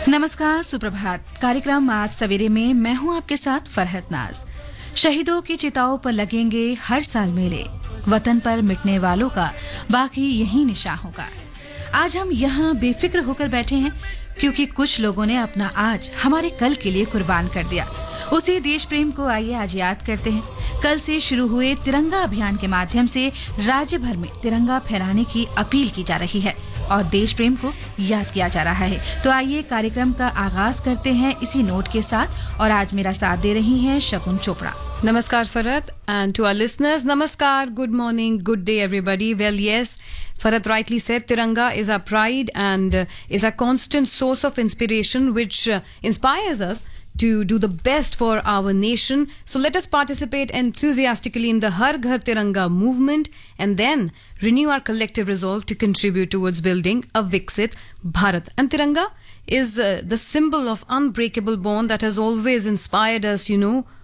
नमस्कार, सुप्रभात। कार्यक्रम आज सवेरे में मैं हूं आपके साथ फरहत नाज। शहीदों की चिताओं पर लगेंगे हर साल मेले, वतन पर मिटने वालों का बाकी यही निशान होगा। आज हम यहाँ बेफिक्र होकर बैठे हैं क्योंकि कुछ लोगों ने अपना आज हमारे कल के लिए कुर्बान कर दिया। उसी देश प्रेम को आइए आज याद करते हैं। कल से शुरू हुए तिरंगा अभियान के माध्यम से राज्य भर में तिरंगा फहराने की अपील की जा रही है और देश प्रेम को याद किया जा रहा है। तो आइए कार्यक्रम का आगाज करते हैं इसी नोट के साथ और आज मेरा साथ दे रही हैं शगुन Chopra. Namaskar Farhat, and to our listeners, Namaskar, good morning, good day everybody. Well, yes, Farhat rightly said, Tiranga is our pride and is a constant source of inspiration which inspires us to do the best for our nation. So let us participate enthusiastically in the Har Ghar Tiranga movement and then renew our collective resolve to contribute towards building a Viksit Bharat. And Tiranga is the symbol of unbreakable bond that has always inspired us,